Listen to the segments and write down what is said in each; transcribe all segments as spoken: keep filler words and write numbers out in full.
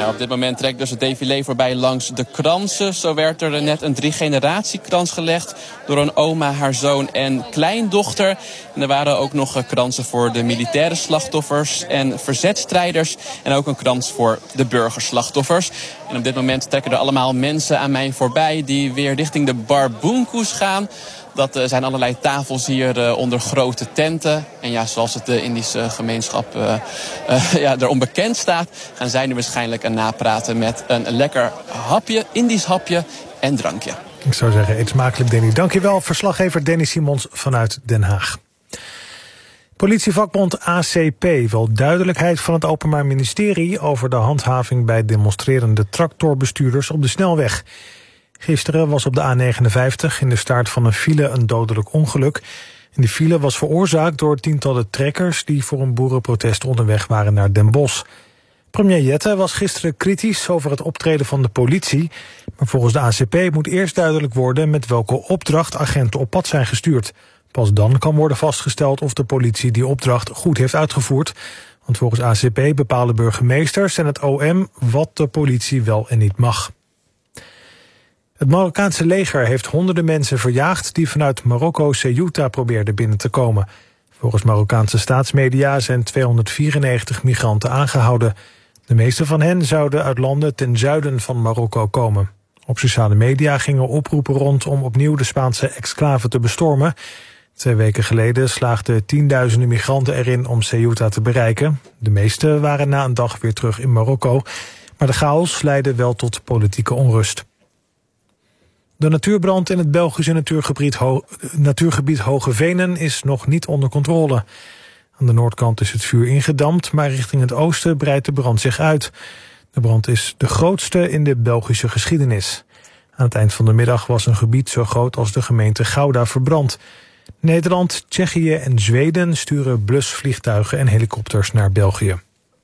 Ja, op dit moment trekt dus het défilé voorbij langs de kransen. Zo werd er net een drie-generatiekrans gelegd door een oma, haar zoon en kleindochter. En er waren ook nog kransen voor de militaire slachtoffers en verzetstrijders. En ook een krans voor de burgerslachtoffers. En op dit moment trekken er allemaal mensen aan mij voorbij die weer richting de Barboenkoes gaan. Dat uh, zijn allerlei tafels hier uh, onder grote tenten. En ja, zoals het de Indische gemeenschap uh, uh, ja, erom bekend staat, gaan zij nu waarschijnlijk een napraten met een lekker hapje, Indisch hapje en drankje. Ik zou zeggen, eet smakelijk, Danny. Dankjewel, verslaggever Danny Simons vanuit Den Haag. Politievakbond A C P wil duidelijkheid van het Openbaar Ministerie over de handhaving bij demonstrerende tractorbestuurders op de snelweg. Gisteren was op de A negenenvijftig in de staart van een file een dodelijk ongeluk. En die file was veroorzaakt door tientallen trekkers die voor een boerenprotest onderweg waren naar Den Bosch. Premier Jette was gisteren kritisch over het optreden van de politie. Maar volgens de A C P moet eerst duidelijk worden met welke opdracht agenten op pad zijn gestuurd. Pas dan kan worden vastgesteld of de politie die opdracht goed heeft uitgevoerd. Want volgens A C P bepalen burgemeesters en het O M wat de politie wel en niet mag. Het Marokkaanse leger heeft honderden mensen verjaagd die vanuit Marokko Ceuta probeerden binnen te komen. Volgens Marokkaanse staatsmedia zijn tweehonderdvierennegentig migranten aangehouden. De meeste van hen zouden uit landen ten zuiden van Marokko komen. Op sociale media gingen oproepen rond om opnieuw de Spaanse exclave te bestormen. Twee weken geleden slaagden tienduizenden migranten erin om Ceuta te bereiken. De meeste waren na een dag weer terug in Marokko. Maar de chaos leidde wel tot politieke onrust. De natuurbrand in het Belgische natuurgebied, Ho- natuurgebied Hoge Venen is nog niet onder controle. Aan de noordkant is het vuur ingedampt, maar richting het oosten breidt de brand zich uit. De brand is de grootste in de Belgische geschiedenis. Aan het eind van de middag was een gebied zo groot als de gemeente Gouda verbrand. Nederland, Tsjechië en Zweden sturen blusvliegtuigen en helikopters naar België.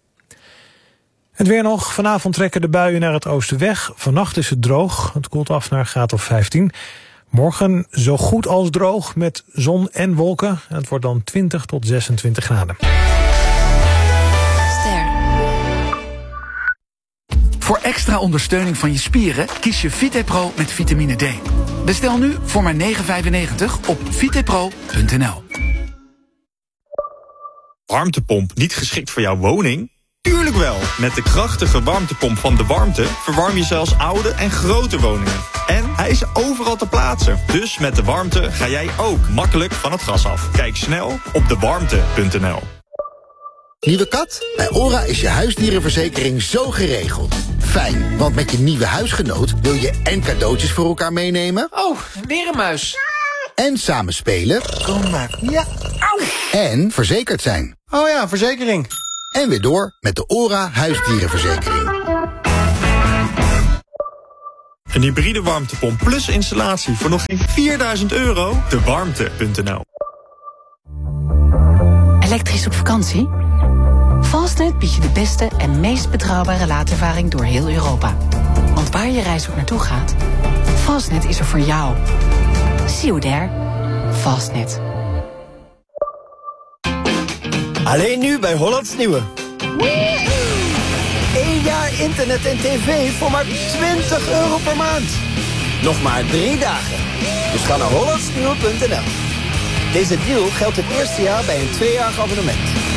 Het weer nog. Vanavond trekken de buien naar het oosten weg. Vannacht is het droog. Het koelt af naar een graad of vijftien. Morgen zo goed als droog met zon en wolken. Het wordt dan twintig tot zesentwintig graden. Ster. Voor extra ondersteuning van je spieren kies je VitePro met vitamine D. Bestel nu voor maar negen vijfennegentig op vitepro punt n l. Warmtepomp niet geschikt voor jouw woning? Tuurlijk wel! Met de krachtige warmtepomp van De Warmte verwarm je zelfs oude en grote woningen. En hij is overal te plaatsen. Dus met De Warmte ga jij ook makkelijk van het gas af. Kijk snel op de warmte punt n l. Nieuwe kat? Bij ORA is je huisdierenverzekering zo geregeld. Fijn, want met je nieuwe huisgenoot wil je en cadeautjes voor elkaar meenemen. Oh, weer een muis. En samen spelen. Kom maar. Ja. Auw. En verzekerd zijn. Oh ja, verzekering. En weer door met de ORA huisdierenverzekering. Een hybride warmtepomp plus installatie voor nog geen vierduizend euro? de warmte punt n l. Elektrisch op vakantie? Fastnet biedt je de beste en meest betrouwbare laadervaring door heel Europa. Want waar je reis ook naartoe gaat, Fastnet is er voor jou. See you there. Fastnet. Alleen nu bij Hollands Nieuwe. Eén jaar internet en tv voor maar twintig euro per maand. Nog maar drie dagen. Dus ga naar hollands nieuwe punt n l. Deze deal geldt het eerste jaar bij een tweejarig abonnement.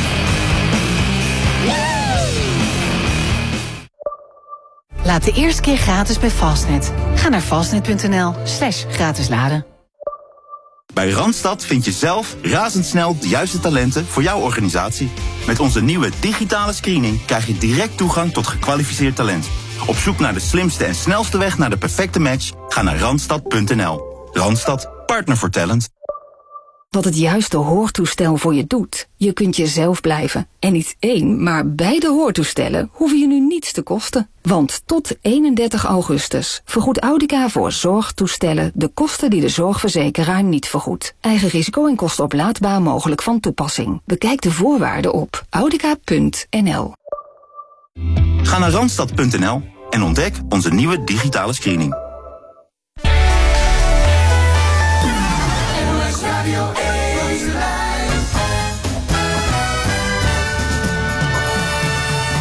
Laat de eerste keer gratis bij Fastnet. Ga naar fastnet punt n l slash gratis laden. Bij Randstad vind je zelf razendsnel de juiste talenten voor jouw organisatie. Met onze nieuwe digitale screening krijg je direct toegang tot gekwalificeerd talent. Op zoek naar de slimste en snelste weg naar de perfecte match? Ga naar randstad punt n l. Randstad, partner voor talent. Wat het juiste hoortoestel voor je doet. Je kunt jezelf blijven. En niet één, maar beide hoortoestellen hoeven je nu niets te kosten. Want tot eenendertig augustus vergoedt Audica voor zorgtoestellen de kosten die de zorgverzekeraar niet vergoedt. Eigen risico en kosten oplaadbaar mogelijk van toepassing. Bekijk de voorwaarden op audica punt n l. Ga naar randstad punt n l en ontdek onze nieuwe digitale screening.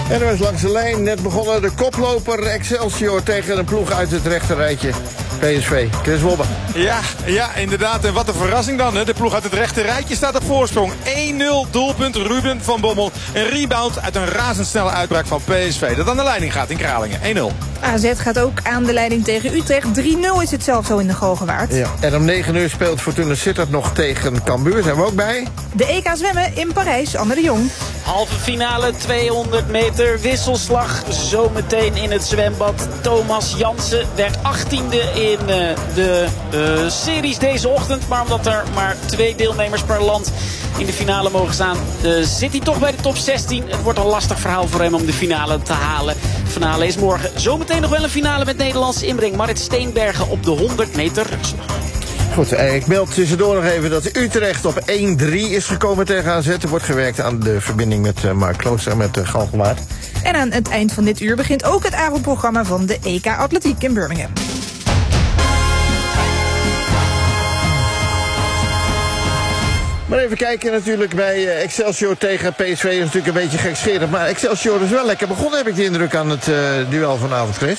En er was langs de lijn net begonnen de koploper Excelsior tegen een ploeg uit het rechterrijtje. P S V, Chris Wobbe. Ja, ja, inderdaad. En wat een verrassing dan. Hè? De ploeg uit het rechterrijtje staat op voorsprong. één nul doelpunt Ruben van Bommel. Een rebound uit een razendsnelle uitbraak van P S V. Dat aan de leiding gaat in Kralingen. één nul. A Z gaat ook aan de leiding tegen Utrecht. drie nul is het zelfs zo in de Goochewaard. Ja. En om negen uur speelt Fortuna Sittard nog tegen Cambuur. Zijn we ook bij? De E K zwemmen in Parijs, Anne de Jong. Halve finale, tweehonderd meter wisselslag. Zometeen in het zwembad. Thomas Jansen werd achttiende in uh, de uh, series deze ochtend. Maar omdat er maar twee deelnemers per land in de finale mogen staan, uh, zit hij toch bij de top zestien. Het wordt een lastig verhaal voor hem om de finale te halen. De finale is morgen. Zometeen nog wel een finale met Nederlandse inbreng. Marit Steenbergen op de honderd meter rugslag. Goed, ik meld tussendoor nog even dat Utrecht op één drie is gekomen tegen A Z. Er wordt gewerkt aan de verbinding met uh, Mark Klooster en met uh, Galgenwaard. En aan het eind van dit uur begint ook het avondprogramma van de E K Atletiek in Birmingham. Maar even kijken natuurlijk bij Excelsior tegen P S V. is natuurlijk een beetje gekscherend. Maar Excelsior is wel lekker begonnen, heb ik de indruk, aan het uh, duel vanavond, Chris.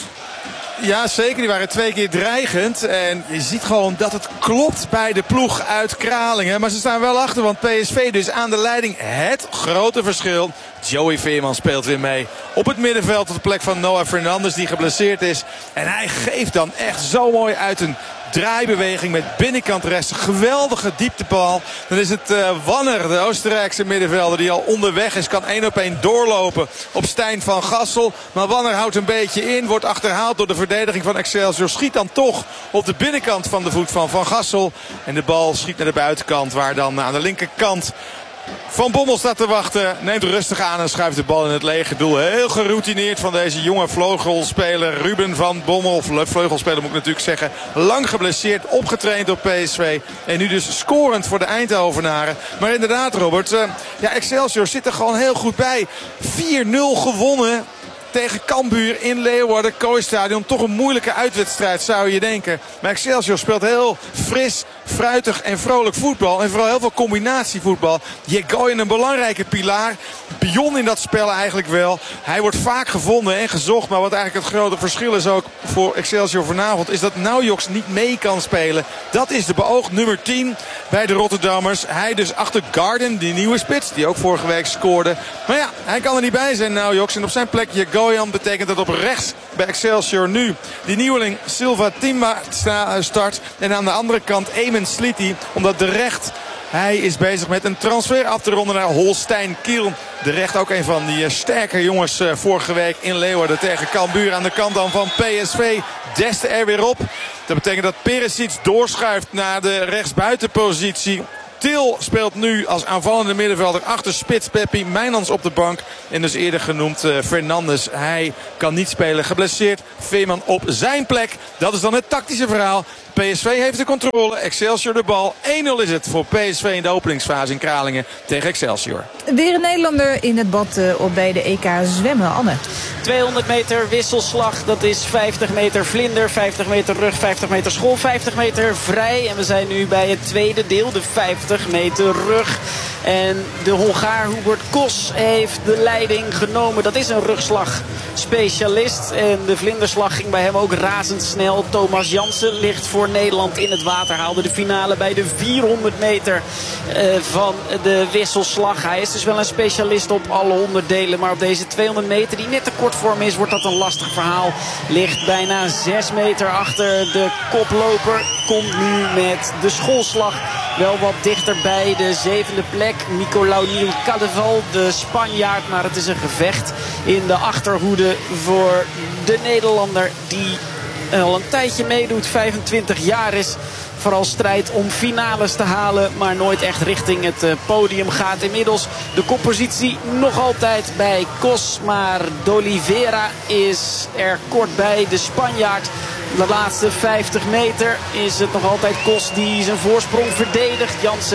Ja, zeker. Die waren twee keer dreigend. En je ziet gewoon dat het klopt bij de ploeg uit Kralingen. Maar ze staan wel achter, want P S V dus aan de leiding. Het grote verschil. Joey Veerman speelt weer mee op het middenveld op de plek van Noah Fernandes, die geblesseerd is. En hij geeft dan echt zo mooi uit een draaibeweging met binnenkant rechts. Geweldige dieptebal. Dan is het uh, Wanner, de Oostenrijkse middenvelder, die al onderweg is. Kan één op één doorlopen op Stijn van Gassel. Maar Wanner houdt een beetje in. Wordt achterhaald door de verdediging van Excelsior. Schiet dan toch op de binnenkant van de voet van Van Gassel. En de bal schiet naar de buitenkant, waar dan aan de linkerkant Van Bommel staat te wachten, neemt rustig aan en schuift de bal in het lege doel. Heel geroutineerd van deze jonge vleugelspeler Ruben van Bommel. Vleugelspeler moet ik natuurlijk zeggen. Lang geblesseerd, opgetraind door P S V. En nu dus scorend voor de Eindhovenaren. Maar inderdaad, Robert, uh, ja, Excelsior zit er gewoon heel goed bij. vier nul gewonnen tegen Cambuur in Leeuwarden, Kooistadion. Toch een moeilijke uitwedstrijd, zou je denken. Maar Excelsior speelt heel fris, fruitig en vrolijk voetbal. En vooral heel veel combinatievoetbal. Jegoyen een belangrijke pilaar. Pion in dat spel eigenlijk wel. Hij wordt vaak gevonden en gezocht. Maar wat eigenlijk het grote verschil is ook voor Excelsior vanavond, is dat Naujoks niet mee kan spelen. Dat is de beoogd nummer tien bij de Rotterdammers. Hij dus achter Garden, die nieuwe spits, die ook vorige week scoorde. Maar ja, hij kan er niet bij zijn, Naujoks. En op zijn plek Jegoyen betekent dat op rechts bij Excelsior nu die nieuweling Silva Timba start. En aan de andere kant Eamon Sliti, omdat de recht, hij is bezig met een transfer af te ronden naar Holstein Kiel. De recht ook een van die sterke jongens uh, vorige week in Leeuwarden tegen Cambuur. Aan de kant dan van P S V. Deste er weer op. Dat betekent dat Perisic doorschuift naar de rechtsbuitenpositie. Til speelt nu als aanvallende middenvelder achter spits Peppi. Mijnans op de bank. En dus eerder genoemd uh, Fernandes. Hij kan niet spelen. Geblesseerd. Veerman op zijn plek. Dat is dan het tactische verhaal. P S V heeft de controle. Excelsior de bal. één nul is het voor P S V in de openingsfase in Kralingen tegen Excelsior. Weer een Nederlander in het bad uh, op bij de E K zwemmen. Anne. tweehonderd meter wisselslag. Dat is vijftig meter vlinder, vijftig meter rug, vijftig meter school, vijftig meter vrij. En we zijn nu bij het tweede deel, de vijftig meter rug. En de Hongaar Hubert Kos heeft de leiding genomen. Dat is een rugslagspecialist. En de vlinderslag ging bij hem ook razendsnel. Thomas Jansen ligt voor Nederland in het water. Haalde de finale bij de vierhonderd meter uh, van de wisselslag. Hij is dus wel een specialist op alle onderdelen. Maar op deze tweehonderd meter, die net te kort voor hem is, wordt dat een lastig verhaal. Ligt bijna zes meter achter de koploper. Komt nu met de schoolslag wel wat dichter bij de zevende plek. Nicolau Nilcadeval, de Spanjaard. Maar het is een gevecht in de achterhoede voor de Nederlander die al een tijdje meedoet, vijfentwintig jaar is. Vooral strijd om finales te halen, maar nooit echt richting het podium gaat. Inmiddels de koppositie nog altijd bij Kos, maar D'Oliveira is er kort bij, de Spanjaard. De laatste vijftig meter is het nog altijd Kos die zijn voorsprong verdedigt. Jansen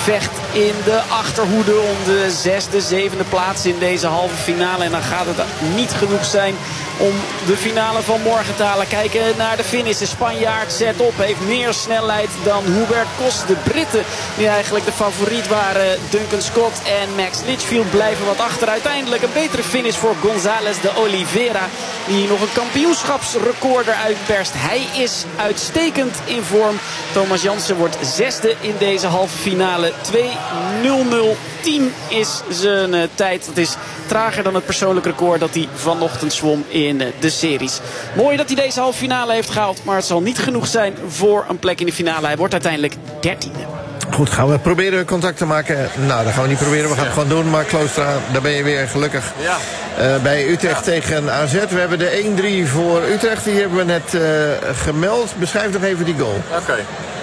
vecht in de achterhoede om de zesde, zevende plaats in deze halve finale. En dan gaat het niet genoeg zijn om de finale van morgen te halen. Kijken naar de finish. De Spanjaard zet op. Heeft meer snelheid dan Hubert Kos. De Britten, die eigenlijk de favoriet waren. Duncan Scott en Max Litchfield blijven wat achter. Uiteindelijk een betere finish voor González de Oliveira. Die nog een kampioenschapsrecord eruit perst. Hij is uitstekend in vorm. Thomas Jansen wordt zesde in deze halve finale. twee nul nul tien is zijn uh, tijd. Dat is trager dan het persoonlijk record dat hij vanochtend zwom in uh, de series. Mooi dat hij deze halve finale heeft gehaald. Maar het zal niet genoeg zijn voor een plek in de finale. Hij wordt uiteindelijk dertiende. Goed, gaan we proberen contact te maken. Nou, dat gaan we niet proberen, we gaan het gewoon doen. Mark Kloostra, daar ben je weer gelukkig. Ja. Uh, bij Utrecht ja. tegen A Z. We hebben de één drie voor Utrecht. Die hebben we net uh, gemeld. Beschrijf nog even die goal. Oké. Okay.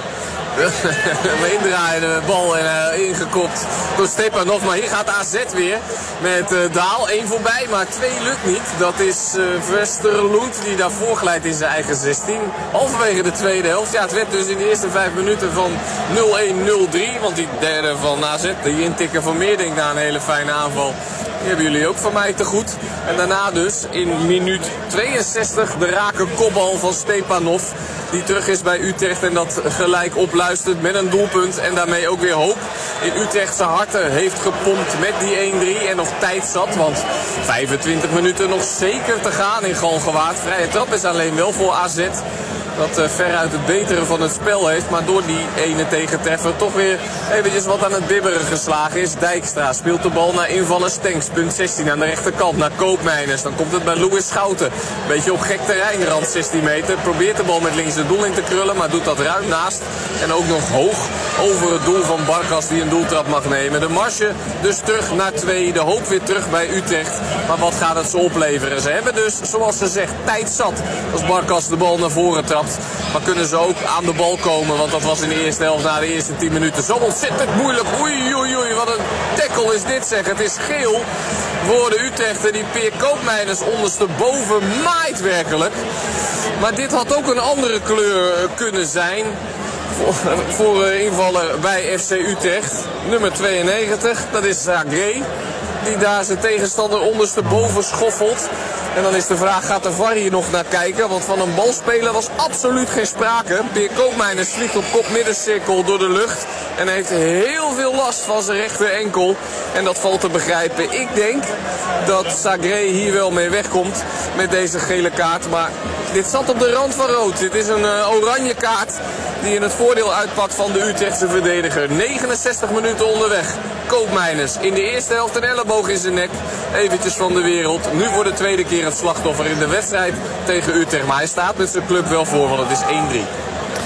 We indraaien de bal en uh, ingekopt door Stepanov. Maar hier gaat A Z weer met uh, Daal. één voorbij, maar twee lukt niet. Dat is uh, Westerlund die daarvoor glijdt in zijn eigen zestien. Halverwege de tweede helft. Ja, het werd dus in de eerste vijf minuten van nul één nul drie. Want die derde van A Z, die intikken van Meerdink na een hele fijne aanval. Die hebben jullie ook van mij te goed. En daarna dus in minuut tweeënzestig de rake kopbal van Stepanov. Die terug is bij Utrecht en dat gelijk opluistert met een doelpunt. En daarmee ook weer hoop in Utrechtse harten heeft gepompt met die één drie. En nog tijd zat, want vijfentwintig minuten nog zeker te gaan in Galgenwaard. Vrije trap is alleen wel voor A Z. Dat uh, veruit het betere van het spel heeft. Maar door die ene tegentreffer toch weer eventjes wat aan het bibberen geslagen is. Dijkstra speelt de bal naar invaller Stenks. Punt zestien aan de rechterkant naar Koopmeiners. Dan komt het bij Louis Schouten. Beetje op gek terrein, rand zestien meter. Probeert de bal met links het doel in te krullen. Maar doet dat ruim naast. En ook nog hoog over het doel van Barkas die een doeltrap mag nemen. De marge dus terug naar twee. De hoop weer terug bij Utrecht. Maar wat gaat het ze opleveren? Ze hebben dus, zoals ze zegt, tijd zat. Als Barkas de bal naar voren trapt. Maar kunnen ze ook aan de bal komen. Want dat was in de eerste helft na de eerste tien minuten zo ontzettend moeilijk. Oei, oei, oei. Wat een tackle is dit zeg. Het is geel voor de Utrechter die Peer Koopmeiners ondersteboven maait werkelijk. Maar dit had ook een andere kleur kunnen zijn. Voor, voor invaller bij F C Utrecht. Nummer tweeënnegentig. Dat is Zagré. Die daar zijn tegenstander ondersteboven schoffelt. En dan is de vraag, gaat de V A R hier nog naar kijken? Want van een balspeler was absoluut geen sprake. Peer Koopmeiners vliegt op kop middencirkel door de lucht. En heeft heel veel last van zijn rechter enkel. En dat valt te begrijpen. Ik denk dat Sagré hier wel mee wegkomt met deze gele kaart. Maar dit zat op de rand van rood. Dit is een uh, oranje kaart die in het voordeel uitpakt van de Utrechtse verdediger. negenenzestig minuten onderweg. Koopmeiners in de eerste helft een elleboog in zijn nek. Eventjes van de wereld. Nu voor de tweede keer het slachtoffer in de wedstrijd tegen Utrecht. Maar hij staat met zijn club wel voor, want het is één drie.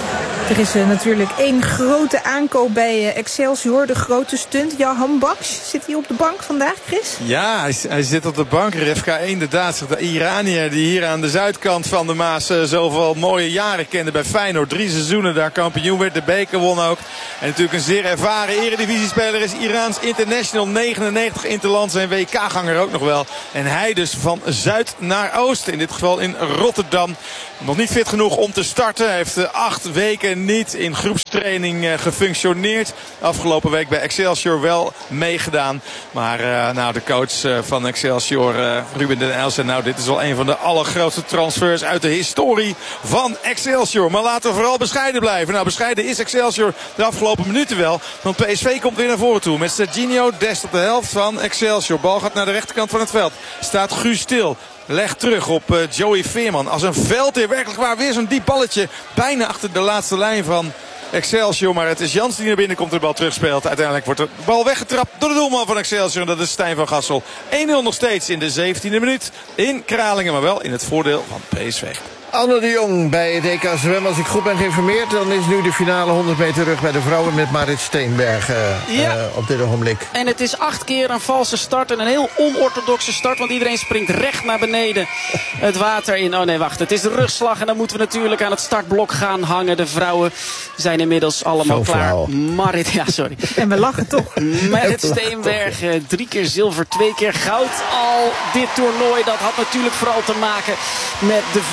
Er is uh, natuurlijk één grote aankoop bij uh, Excelsior. De grote stunt. Jahan Baksh. Zit hij op de bank vandaag, Chris? Ja, hij, hij zit op de bank. Refka inderdaad. De Iranier die hier aan de zuidkant van de Maas uh, zoveel mooie jaren kende bij Feyenoord. Drie seizoenen daar kampioen werd. De beker won ook. En natuurlijk een zeer ervaren eredivisiespeler is Iraans international. negenennegentig interlands en W K-ganger ook nog wel. En hij dus van zuid naar oost. In dit geval in Rotterdam. Nog niet fit genoeg om te starten. Hij heeft uh, acht weken niet in groepstraining uh, gefunctioneerd. Afgelopen week bij Excelsior wel meegedaan. Maar uh, nou, de coach uh, van Excelsior, uh, Ruben den Uyl, zei nou, dit is wel een van de allergrootste transfers uit de historie van Excelsior. Maar laten we vooral bescheiden blijven. Nou, bescheiden is Excelsior de afgelopen minuten wel. Want P S V komt weer naar voren toe. Met Serginho Dest op de helft van Excelsior. Bal gaat naar de rechterkant van het veld. Staat Guus stil. Legt terug op uh, Joey Veerman. Als een veldheer, werkelijk waar, weer zo'n diep balletje. Bijna achter de laatste lijn van Excelsior. Maar het is Jans die naar binnen komt en de bal terugspeelt. Uiteindelijk wordt de bal weggetrapt door de doelman van Excelsior. En dat is Stijn van Gassel. één nul nog steeds in de zeventiende minuut in Kralingen. Maar wel in het voordeel van P S V. Anne de Jong bij het E K Zwem. Als ik goed ben geïnformeerd, dan is nu de finale honderd meter rug bij de vrouwen met Marit Steenberg uh, ja. uh, op dit ogenblik. En het is acht keer een valse start en een heel onorthodoxe start, want iedereen springt recht naar beneden het water in. Oh nee, wacht, het is de rugslag en dan moeten we natuurlijk aan het startblok gaan hangen. De vrouwen zijn inmiddels allemaal Zo klaar. Flauw. Marit, ja sorry. En we lachen toch. Marit Steenberg, uh, drie keer zilver, twee keer goud. Al dit toernooi, dat had natuurlijk vooral te maken met de vrije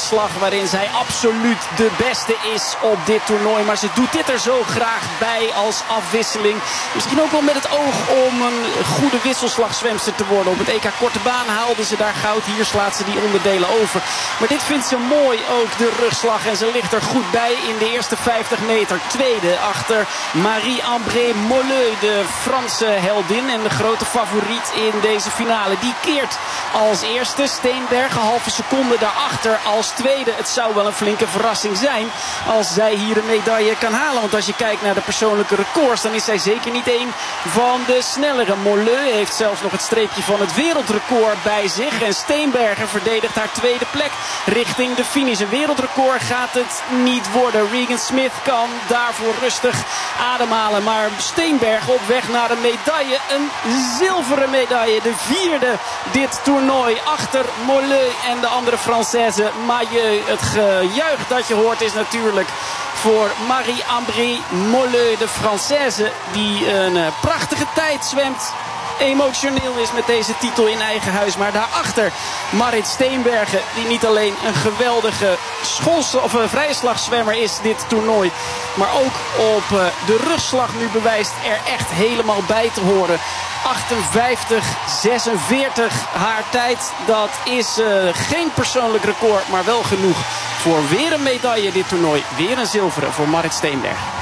rugslag waarin zij absoluut de beste is op dit toernooi. Maar ze doet dit er zo graag bij als afwisseling. Misschien ook wel met het oog om een goede wisselslagzwemster te worden. Op het E K Korte Baan haalde ze daar goud. Hier slaat ze die onderdelen over. Maar dit vindt ze mooi, ook de rugslag. En ze ligt er goed bij in de eerste vijftig meter. Tweede achter Marie-Ambrée Molleux, de Franse heldin en de grote favoriet in deze finale. Die keert als eerste. Steenbergen halve seconde daarachter als tweede. Het zou wel een flinke verrassing zijn als zij hier een medaille kan halen. Want als je kijkt naar de persoonlijke records, dan is zij zeker niet één van de snellere. Molleux heeft zelfs nog het streepje van het wereldrecord bij zich. En Steenbergen verdedigt haar tweede plek richting de finish. Een wereldrecord gaat het niet worden. Regan Smith kan daarvoor rustig ademhalen. Maar Steenbergen op weg naar een medaille. Een zilveren medaille. De vierde dit toernooi. Achter Molleux en de andere Française Mailleux. Het gejuich dat je hoort is natuurlijk voor Marie-Ambrée Molleux, de Française, die een prachtige tijd zwemt. Emotioneel is met deze titel in eigen huis. Maar daarachter Marit Steenbergen, die niet alleen een geweldige schoolslag, of een vrijslagzwemmer is dit toernooi, maar ook op de rugslag nu bewijst er echt helemaal bij te horen. achtenvijftig zesenveertig haar tijd. Dat is uh, geen persoonlijk record, maar wel genoeg voor weer een medaille dit toernooi. Weer een zilveren voor Marit Steenbergen.